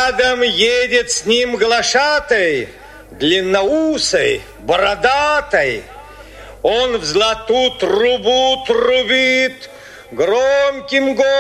Рядом едет с ним глашатай, длинноусой, бородатой. Он в злату трубу трубит громким голосом.